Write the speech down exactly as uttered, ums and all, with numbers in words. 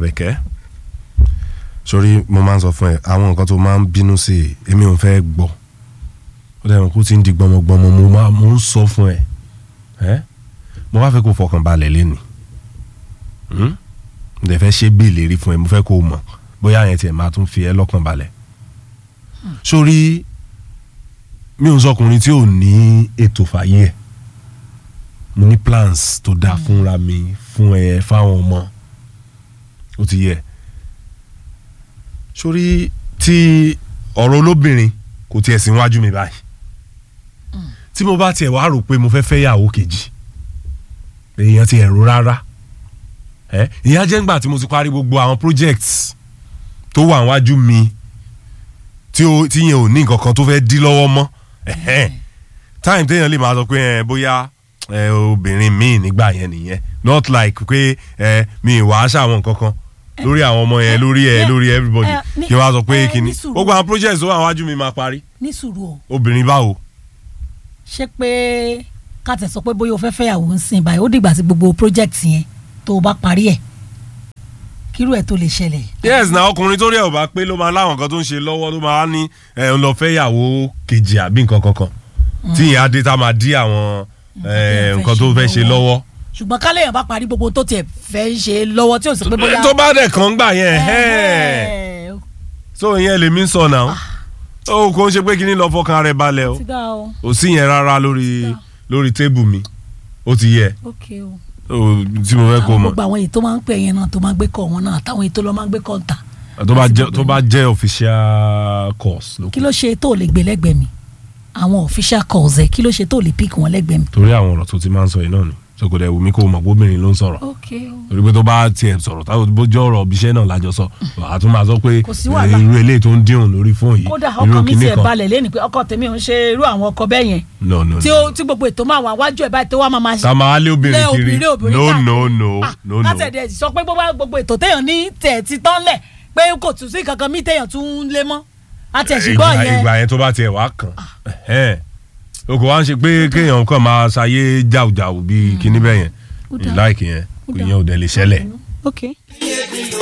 Àbẹ̀kẹ́ sórí mo máa ń sọ fún ẹ àwọn nǹkan tó máa ń bínú sí èmi ò fẹ́ gbọ́ ó dẹ̀ mọ̀ kó ti ń di gbọmọgbọmọ mo máa mo ń sọ fún ẹ ẹ́ mo wá fẹ́ kó fọkàn balẹ̀ lẹ́nu mo dẹ̀ fẹ́ ṣe bí ìlérí fún ẹ mo fẹ́ kó mọ̀ bóyá yẹn tiẹ̀ máa tún fi ẹ lọ́kàn balẹ̀ sórí mi ò sọkùnrin tí ò ní ètò fàyè ẹ̀ mo ní plans tó dáa fúnra mi fún ẹ fáwọn ọmọ ó ti yẹ sórí tí ọ̀rọ̀ olóbìnrin kò tiẹ̀ sí wájú mi báyìí tí mo bá tiẹ̀ wá rò pé mo fẹ́ fẹ́ yàwó kejì èèyàn ti ẹ̀rù rárá ẹ ìyá jẹ́ ńgbà tí mo ti parí gbogbo àwọn projects tó wà wájú mi tí yẹn ò ní nǹkan kan tó fẹ́ dí lọ́wọ́ mọ́ time téèyàn lè máa sọ pé ẹ bóyá ẹ obìnrin míì nígbà yẹn nìyẹn not like pé ẹ mi ìwà àṣà àwọn nǹkan kan lórí àwọn ọmọ yẹn lórí ẹ lórí everybody kí wọ́n á sọ pé kíni gbogbo àwọn projects tó wà wájú mi máa parí. ní sùúrù o. obìnrin báwo. ṣé pé ká tẹ̀ sọ pé bóyá o fẹ́ fẹ́yàwó ń sìn báyìí ó dìgbà tí gbogbo project yẹn tó o bá parí ẹ̀ kírú ẹ̀ tó lè ṣẹlẹ̀. yes na ọkùnrin tó rí ẹ̀ ò bá pé ló máa láwọn nǹkan tó ń ṣe lọ́wọ́ tó máa ní ẹ̀ ń lọ fẹ́yàwó kejì àbí nǹkan kankan tí ìyẹn adé tá máa dí àwọn nǹkan tó fẹ́ ṣe lọ́wọ́. ṣùgbọ́n kálẹ̀ yẹn bá parí gbogbo tó tiẹ̀ fẹ́ ṣe lọ́wọ́ tí ò sì pé bóyá. tó bá dẹ̀ kàn gbà yẹn so ìyẹn lèmi ń sọ náà ó kò ń ṣe pé kí ni lọ fọkàn rẹ̀ balẹ̀ o ò sí yẹn rárá lórí lórí tébù mi ó ti yẹ tí mo fẹ́ kó mọ̀. gbogbo àwọn èyí tó máa ń pè yẹn náà tó máa ń gbé kọ́ wọn náà àtàwọn èyí tó lọ́ máa ń gbé kọ́ ń ta. tó bá jẹ́ official course. kí ló ṣe tó lè gbé lẹ́gbẹ̀ẹ́ mi àwọn official calls ẹ kí ló ṣe tó lè pick wọn lẹ́gbẹ̀ẹ́ mi. torí àwọn ọ̀rọ̀ tó ti máa ń sọ yìí náà ni sọkò dẹ̀ wùmí kó mọ̀ pé obìnrin ló ń sọ̀rọ̀ torí pé tó bá tiẹ̀ sọ̀rọ̀ táwọn bó jẹ́ ọ̀rọ̀ ibiṣẹ́ náà lájọ sọ a tún máa sọ pé irú eléyìí tó ń dín lórí fóònù yìí kódà ọkọ mi tiẹ̀ balẹ̀ lẹ́nu pé ọkọ tèmi ò ń ṣe irú àwọn ọkọ bẹ́ẹ̀ yẹn tí gbogbo ètò máa wà wájú ẹ̀ báyìí tó wá máa máa ṣe ká máa lé obìnrin kiri no no no no no látẹ̀dẹ̀ sọ pé gbogbo ètò téèyàn ní tẹ̀ ti tán lẹ̀ pé kò tún sí kankan mí téèyàn tún lé mọ́ àtẹ̀sígbọ́ yẹn ìgbà yẹn tó bá tiẹ̀ wá kàn oko wa ń ṣe pé kéèyàn kàn máa ṣayé jàùjàù bíi kíní bẹ́ẹ̀ yẹn láìkì yẹn kò yẹn ò dẹ̀ lè ṣẹlẹ̀.